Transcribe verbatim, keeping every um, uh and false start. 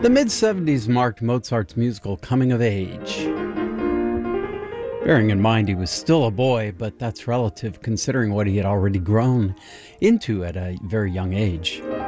The mid-seventies marked Mozart's musical coming of age. Bearing in mind he was still a boy, but that's relative considering what he had already grown into at a very young age.